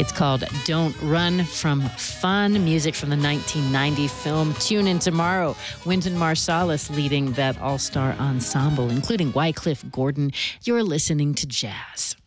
It's called Don't Run from Fun, music from the 1990 film. Tune in tomorrow. Wynton Marsalis leading that all-star ensemble, including Wycliffe Gordon. You're listening to Jazz.